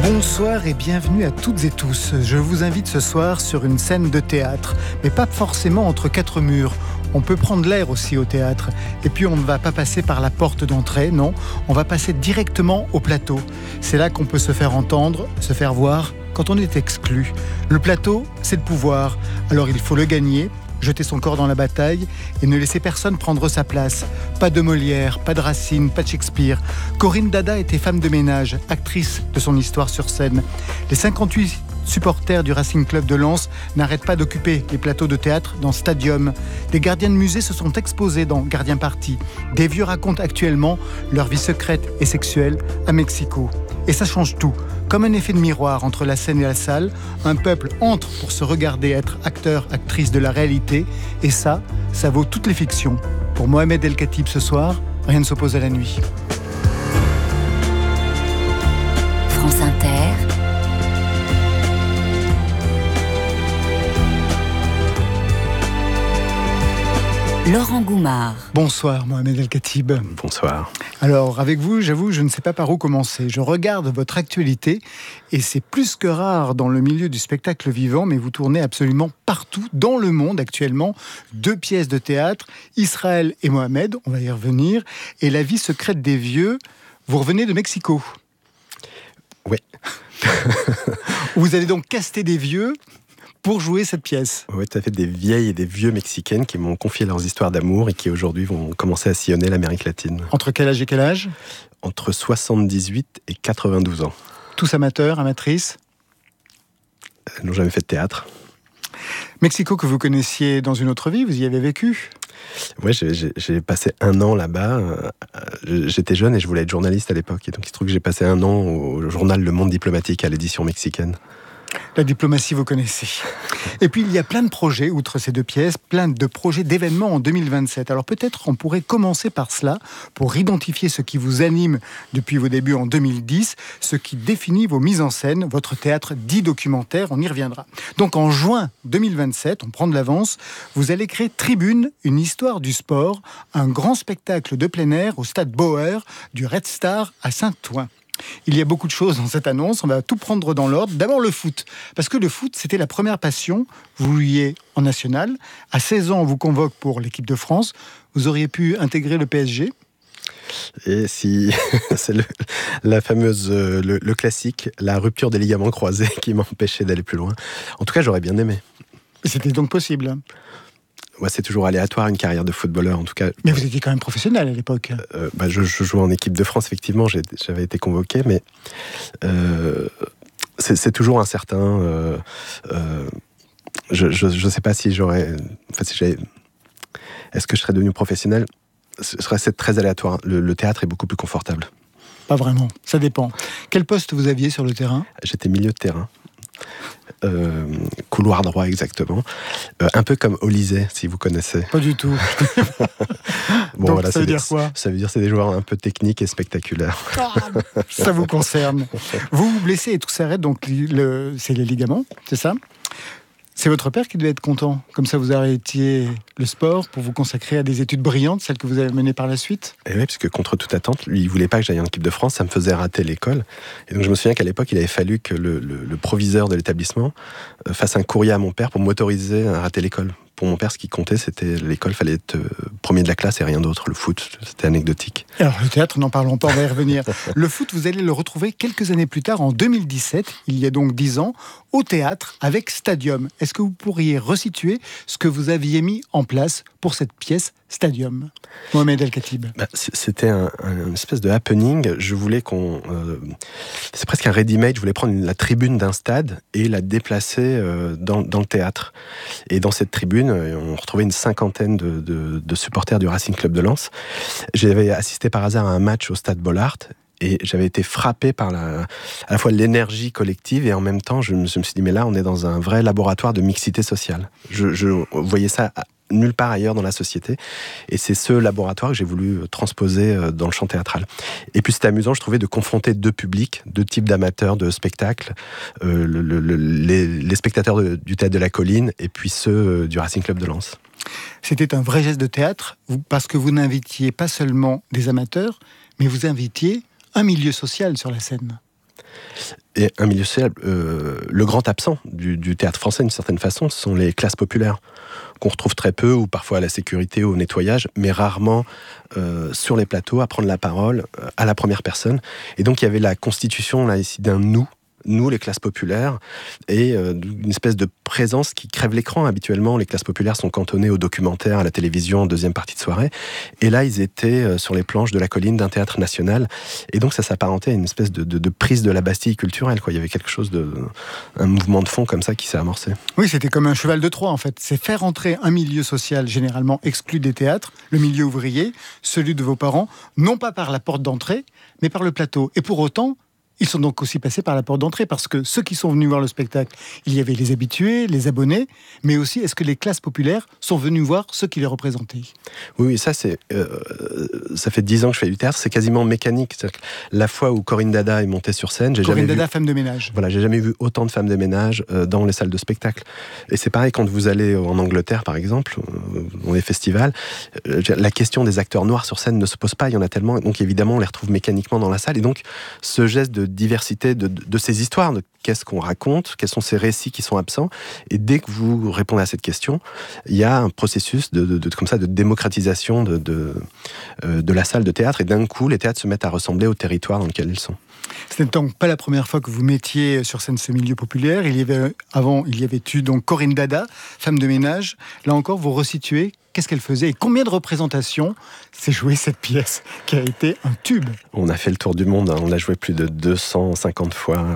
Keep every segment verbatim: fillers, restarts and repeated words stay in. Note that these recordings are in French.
Bonsoir et bienvenue à toutes et tous. Je vous invite ce soir sur une scène de théâtre, mais pas forcément entre quatre murs. On peut prendre l'air aussi au théâtre. Et puis on ne va pas passer par la porte d'entrée, non. On va passer directement au plateau. C'est là qu'on peut se faire entendre, se faire voir quand on est exclu. Le plateau, c'est le pouvoir. Alors il faut le gagner, jeter son corps dans la bataille et ne laisser personne prendre sa place. Pas de Molière, pas de Racine, pas de Shakespeare. Corinne Dada était femme de ménage, actrice de son histoire sur scène. Les cinquante-huit supporters du Racing Club de Lens n'arrêtent pas d'occuper les plateaux de théâtre dans Stadium. Des gardiens de musée se sont exposés dans Gardien Party. Des vieux racontent actuellement leur vie secrète et sexuelle à Mexico. Et ça change tout. Comme un effet de miroir entre la scène et la salle, un peuple entre pour se regarder être acteur, actrice de la réalité. Et ça, ça vaut toutes les fictions. Pour Mohamed El Khatib ce soir, rien ne s'oppose à la nuit. France Inter. Laurent Goumard. Bonsoir Mohamed El Khatib. Bonsoir. Alors avec vous, j'avoue, je ne sais pas par où commencer. Je regarde votre actualité et c'est plus que rare dans le milieu du spectacle vivant, mais vous tournez absolument partout dans le monde actuellement. Deux pièces de théâtre, Israël et Mohamed, on va y revenir, et La vie secrète des vieux. Vous revenez de Mexico. Oui. Vous allez donc caster des vieux pour jouer cette pièce. Oui, tout à fait, des vieilles et des vieux mexicaines qui m'ont confié leurs histoires d'amour et qui aujourd'hui vont commencer à sillonner l'Amérique latine. Entre quel âge et quel âge ? Entre soixante-dix-huit et quatre-vingt-douze ans. Tous amateurs, amatrices ? Elles n'ont jamais fait de théâtre. Mexico que vous connaissiez dans une autre vie, vous y avez vécu ? Oui, j'ai, j'ai, j'ai passé un an là-bas. J'étais jeune et je voulais être journaliste à l'époque. Et donc il se trouve que j'ai passé un an au journal Le Monde Diplomatique à l'édition mexicaine. La diplomatie, vous connaissez. Et puis, il y a plein de projets, outre ces deux pièces, plein de projets d'événements en deux mille vingt-sept. Alors peut-être on pourrait commencer par cela, pour identifier ce qui vous anime depuis vos débuts en deux mille dix, ce qui définit vos mises en scène, votre théâtre dit documentaire, on y reviendra. Donc en juin deux mille vingt-sept, on prend de l'avance, vous allez créer Tribune, une histoire du sport, un grand spectacle de plein air au stade Bauer du Red Star à Saint-Ouen. Il y a beaucoup de choses dans cette annonce, on va tout prendre dans l'ordre. D'abord le foot, parce que le foot c'était la première passion, vous vouliez en national. À seize ans on vous convoque pour l'équipe de France, vous auriez pu intégrer le P S G. Et si c'est le, la fameuse, le, le classique, la rupture des ligaments croisés qui m'a empêché d'aller plus loin. En tout cas j'aurais bien aimé. C'était donc possible. Ouais, c'est toujours aléatoire une carrière de footballeur en tout cas. Mais vous étiez quand même professionnel à l'époque. Euh, bah, je, je jouais en équipe de France effectivement, j'ai, j'avais été convoqué, mais euh, c'est, c'est toujours incertain. Euh, euh, je, je je sais pas si j'aurais, enfin si j'avais, est-ce que je serais devenu professionnel ? Ce serait c'est très aléatoire. Le, le théâtre est beaucoup plus confortable. Pas vraiment, ça dépend. Quel poste vous aviez sur le terrain ? J'étais milieu de terrain. Euh, couloir droit exactement, euh, un peu comme Olysée si vous connaissez. Pas du tout. Bon, donc voilà, ça veut des, dire quoi ? Ça veut dire c'est des joueurs un peu techniques et spectaculaires. Ah, ça vous concerne. Vous vous blessez et tout s'arrête, donc le, c'est les ligaments, c'est ça ? C'est votre père qui devait être content. Comme ça, vous arrêtiez le sport pour vous consacrer à des études brillantes, celles que vous avez menées par la suite. Et oui, parce que contre toute attente, lui, il voulait pas que j'aille en équipe de France, ça me faisait rater l'école. Et donc, je me souviens qu'à l'époque, il avait fallu que le, le, le proviseur de l'établissement fasse un courrier à mon père pour m'autoriser à rater l'école. Pour mon père, ce qui comptait, c'était l'école, fallait être euh, premier de la classe et rien d'autre. Le foot, c'était anecdotique. Alors, le théâtre, n'en parlons pas, on va y revenir. Le foot, vous allez le retrouver quelques années plus tard, en deux mille dix-sept, il y a donc dix ans, au théâtre, avec Stadium. Est-ce que vous pourriez resituer ce que vous aviez mis en place pour cette pièce Stadium ? Mohamed El Khatib. Bah, c'était un, un, une espèce de happening. Je voulais qu'on... Euh, c'est presque un ready-made. Je voulais prendre une, la tribune d'un stade et la déplacer euh, dans, dans le théâtre. Et dans cette tribune, on retrouvait une cinquantaine de, de, de supporters du Racing Club de Lens. J'avais assisté par hasard à un match au stade Bollaert et j'avais été frappé par la, à la fois l'énergie collective et en même temps, je me, je me suis dit, mais là, on est dans un vrai laboratoire de mixité sociale. Je, je voyais ça nulle part ailleurs dans la société. Et c'est ce laboratoire que j'ai voulu transposer dans le chant théâtral. Et puis c'était amusant, je trouvais, de confronter deux publics, deux types d'amateurs de spectacles, euh, le, le, les, les spectateurs de, du Théâtre de la Colline et puis ceux du Racing Club de Lens. C'était un vrai geste de théâtre, parce que vous n'invitiez pas seulement des amateurs, mais vous invitiez un milieu social sur la scène. Et un milieu social, euh, le grand absent du, du théâtre français, d'une certaine façon, ce sont les classes populaires, qu'on retrouve très peu, ou parfois à la sécurité ou au nettoyage, mais rarement euh, sur les plateaux, à prendre la parole euh, à la première personne. Et donc il y avait la constitution là ici d'un nous, nous les classes populaires, et euh, une espèce de présence qui crève l'écran. Habituellement, les classes populaires sont cantonnées aux documentaires, à la télévision, en deuxième partie de soirée. Et là, ils étaient euh, sur les planches de la colline d'un théâtre national. Et donc ça s'apparentait à une espèce de, de, de prise de la Bastille culturelle, quoi. Il y avait quelque chose de... un mouvement de fond comme ça qui s'est amorcé. Oui, c'était comme un cheval de Troie, en fait. C'est faire entrer un milieu social généralement exclu des théâtres, le milieu ouvrier, celui de vos parents, non pas par la porte d'entrée, mais par le plateau. Et pour autant, ils sont donc aussi passés par la porte d'entrée, parce que ceux qui sont venus voir le spectacle, il y avait les habitués, les abonnés, mais aussi, est-ce que les classes populaires sont venues voir ceux qui les représentaient ? Oui, oui, ça, c'est, euh, ça fait dix ans que je fais du théâtre, c'est quasiment mécanique. C'est-à-dire que la fois où Corinne Dada est montée sur scène, j'ai Corinne jamais Dada, vu... femme de ménage. Voilà, j'ai jamais vu autant de femmes de ménage euh, dans les salles de spectacle. Et c'est pareil quand vous allez en Angleterre, par exemple, euh, dans les festivals, euh, la question des acteurs noirs sur scène ne se pose pas, il y en a tellement, donc évidemment, on les retrouve mécaniquement dans la salle. Et donc, ce geste de diversité de, de, de ces histoires, de qu'est-ce qu'on raconte, quels sont ces récits qui sont absents, et dès que vous répondez à cette question, il y a un processus de, de, de comme ça de démocratisation de, de, euh, de la salle de théâtre, et d'un coup, les théâtres se mettent à ressembler au territoire dans lequel ils sont. Ce n'est donc pas la première fois que vous mettiez sur scène ce milieu populaire. Il y avait, avant, il y avait eu donc Corinne Dada, femme de ménage. Là encore, vous resituez, qu'est-ce qu'elle faisait et combien de représentations s'est jouée cette pièce qui a été un tube ? On a fait le tour du monde, on l'a joué plus de deux cent cinquante fois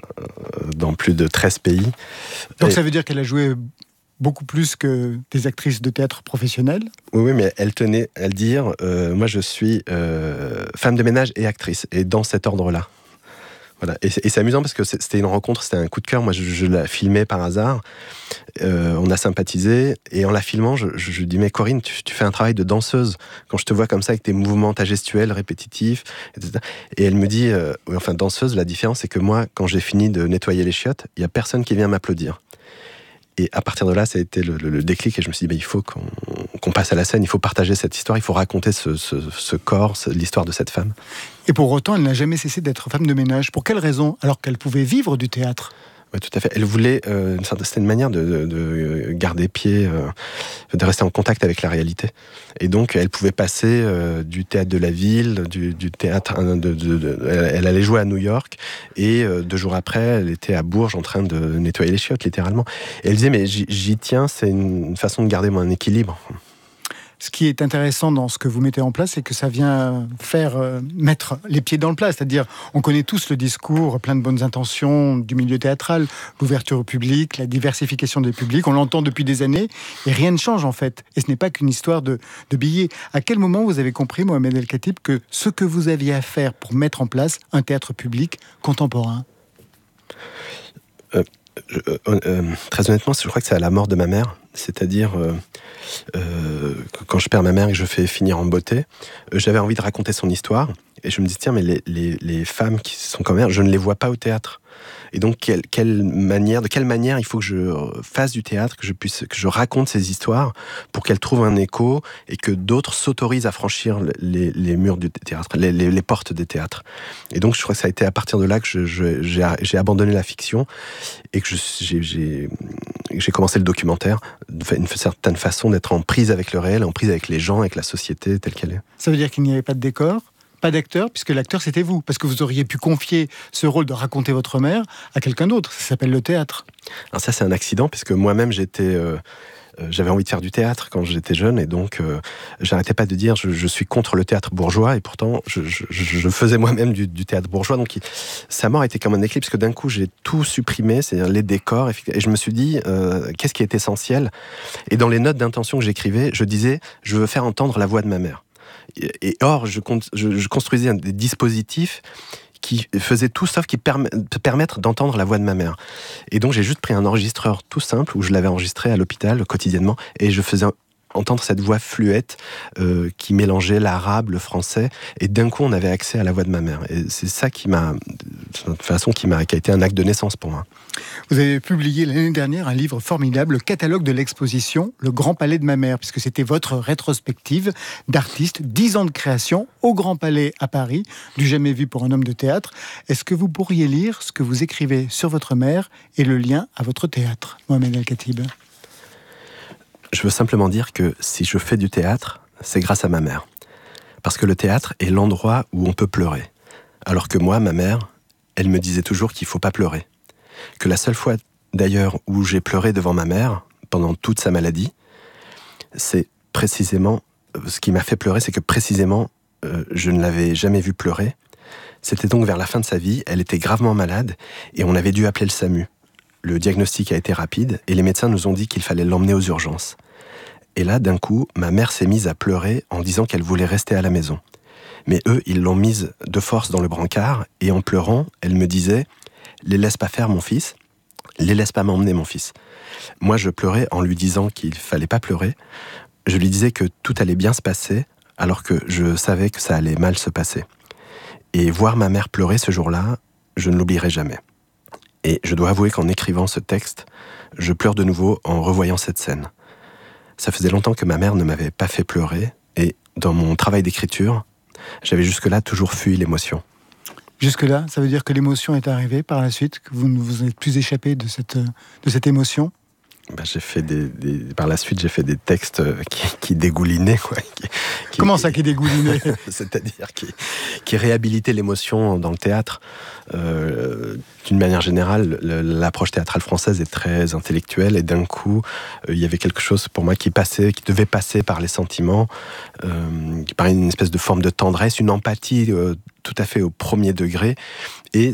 dans plus de treize pays. Donc et... ça veut dire qu'elle a joué beaucoup plus que des actrices de théâtre professionnelles ? Oui, oui, mais elle tenait à le dire, euh, moi je suis euh, femme de ménage et actrice, et dans cet ordre-là. Voilà. Et, c'est, et c'est amusant parce que c'était une rencontre, c'était un coup de cœur. Moi, je, je la filmais par hasard. Euh, on a sympathisé. Et en la filmant, je, je, je dis, mais Corinne, tu, tu fais un travail de danseuse. Quand je te vois comme ça, avec tes mouvements, ta gestuelle, répétitifs, et cetera. Et elle me dit, euh, enfin, danseuse, la différence, c'est que moi, quand j'ai fini de nettoyer les chiottes, il n'y a personne qui vient m'applaudir. Et à partir de là, ça a été le, le, le déclic. Et je me suis dit, bah, il faut qu'on, qu'on passe à la scène, il faut partager cette histoire, il faut raconter ce, ce, ce corps, ce, l'histoire de cette femme. Et pour autant, elle n'a jamais cessé d'être femme de ménage. Pour quelle raison ? Alors qu'elle pouvait vivre du théâtre ? Oui, tout à fait. Elle voulait, euh, une sorte, c'était une manière de, de, de garder pied, euh, de rester en contact avec la réalité. Et donc, elle pouvait passer euh, du théâtre de la ville, du, du théâtre. De, de, de, elle, elle allait jouer à New York, et euh, deux jours après, elle était à Bourges en train de nettoyer les chiottes, littéralement. Et elle disait, mais j'y, j'y tiens, c'est une façon de garder mon équilibre. Ce qui est intéressant dans ce que vous mettez en place, c'est que ça vient faire euh, mettre les pieds dans le plat. C'est-à-dire, on connaît tous le discours plein de bonnes intentions du milieu théâtral, l'ouverture au public, la diversification des publics. On l'entend depuis des années et rien ne change en fait. Et ce n'est pas qu'une histoire de, de billets. À quel moment vous avez compris, Mohamed El Khatib, que ce que vous aviez à faire pour mettre en place un théâtre public contemporain ? euh, je, euh, euh, Très honnêtement, je crois que c'est à la mort de ma mère. C'est-à-dire, euh, euh, quand je perds ma mère et que je fais finir en beauté, euh, j'avais envie de raconter son histoire. Et je me dis, tiens, mais les, les, les femmes qui sont comme elle, je ne les vois pas au théâtre. Et donc, quelle, quelle manière, de quelle manière il faut que je fasse du théâtre, que je puisse, que je raconte ces histoires pour qu'elles trouvent un écho et que d'autres s'autorisent à franchir les, les murs du théâtre, les, les, les portes des théâtres. Et donc, je crois que ça a été à partir de là que je, je, j'ai, j'ai abandonné la fiction et que je, j'ai, j'ai, j'ai commencé le documentaire, d'une certaine façon d'être en prise avec le réel, en prise avec les gens, avec la société telle qu'elle est. Ça veut dire qu'il n'y avait pas de décor ? Pas d'acteur, puisque l'acteur c'était vous, parce que vous auriez pu confier ce rôle de raconter votre mère à quelqu'un d'autre. Ça s'appelle le théâtre. Alors ça, c'est un accident, puisque moi-même j'étais, euh, euh, j'avais envie de faire du théâtre quand j'étais jeune, et donc euh, j'arrêtais pas de dire je, je suis contre le théâtre bourgeois, et pourtant je, je, je faisais moi-même du, du théâtre bourgeois. Donc il, sa mort était comme un éclipse, parce que d'un coup j'ai tout supprimé, c'est-à-dire les décors, et je me suis dit euh, qu'est-ce qui est essentiel. Et dans les notes d'intention que j'écrivais, je disais je veux faire entendre la voix de ma mère. Et or, je, je, je construisais des dispositifs qui faisaient tout sauf qui perm- permettre d'entendre la voix de ma mère. Et donc, j'ai juste pris un enregistreur tout simple où je l'avais enregistré à l'hôpital quotidiennement et je faisais entendre cette voix fluette euh, qui mélangeait l'arabe, le français, et d'un coup on avait accès à la voix de ma mère. Et c'est ça qui m'a, de toute façon, qui m'a, qui a été un acte de naissance pour moi. Vous avez publié l'année dernière un livre formidable, le catalogue de l'exposition, Le Grand Palais de ma mère, puisque c'était votre rétrospective d'artiste, dix ans de création au Grand Palais à Paris, du jamais vu pour un homme de théâtre. Est-ce que vous pourriez lire ce que vous écrivez sur votre mère et le lien à votre théâtre, Mohamed El-Khatib ? Je veux simplement dire que si je fais du théâtre, c'est grâce à ma mère. Parce que le théâtre est l'endroit où on peut pleurer. Alors que moi, ma mère, elle me disait toujours qu'il ne faut pas pleurer. Que la seule fois, d'ailleurs, où j'ai pleuré devant ma mère, pendant toute sa maladie, c'est précisément... Ce qui m'a fait pleurer, c'est que précisément, euh, je ne l'avais jamais vue pleurer. C'était donc vers la fin de sa vie, elle était gravement malade, et on avait dû appeler le SAMU. Le diagnostic a été rapide et les médecins nous ont dit qu'il fallait l'emmener aux urgences. Et là, d'un coup, ma mère s'est mise à pleurer en disant qu'elle voulait rester à la maison. Mais eux, ils l'ont mise de force dans le brancard et en pleurant, elle me disait « Les laisse pas faire, mon fils. Les laisse pas m'emmener, mon fils. » Moi, je pleurais en lui disant qu'il fallait pas pleurer. Je lui disais que tout allait bien se passer alors que je savais que ça allait mal se passer. Et voir ma mère pleurer ce jour-là, je ne l'oublierai jamais. Et je dois avouer qu'en écrivant ce texte, je pleure de nouveau en revoyant cette scène. Ça faisait longtemps que ma mère ne m'avait pas fait pleurer, et dans mon travail d'écriture, j'avais jusque-là toujours fui l'émotion. Jusque-là, ça veut dire que l'émotion est arrivée par la suite, que vous ne vous êtes plus échappé de cette, de cette émotion ? Ben, j'ai fait des, des, par la suite, j'ai fait des textes qui, qui dégoulinaient. Quoi, qui, qui, Comment ça, qui dégoulinaient ? C'est-à-dire qui, qui réhabilitaient l'émotion dans le théâtre. Euh, d'une manière générale, le, l'approche théâtrale française est très intellectuelle, et d'un coup, euh, il y avait quelque chose pour moi qui passait, qui devait passer par les sentiments, euh, par une espèce de forme de tendresse, une empathie euh, tout à fait au premier degré, et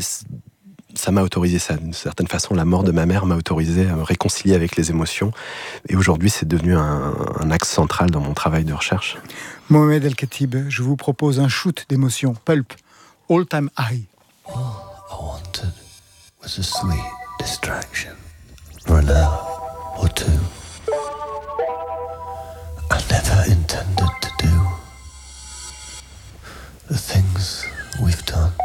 ça m'a autorisé ça. D'une certaine façon, la mort de ma mère m'a autorisé à me réconcilier avec les émotions. Et aujourd'hui, c'est devenu un, un axe central dans mon travail de recherche. Mohamed El-Khatib, je vous propose un shoot d'émotions. Pulp, All Time High. All I wanted was a sweet distraction for an hour or two. I never intended to do the things we've done.